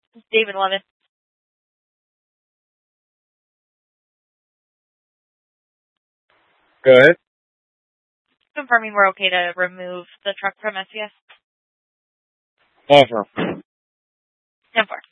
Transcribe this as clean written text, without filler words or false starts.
David Levin. Go ahead. Confirming we're okay to remove the truck from SCS. Offer. 10-4.